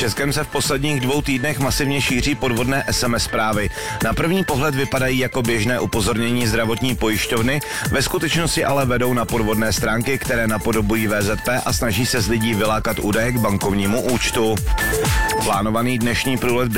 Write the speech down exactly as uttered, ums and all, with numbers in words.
Českem se v posledních dvou týdnech masivně šíří podvodné es em es zprávy. Na první pohled vypadají jako běžné upozornění zdravotní pojišťovny, ve skutečnosti ale vedou na podvodné stránky, které napodobují vé zet pé a snaží se z lidí vylákat údaje k bankovnímu účtu. Plánovaný dnešní průlet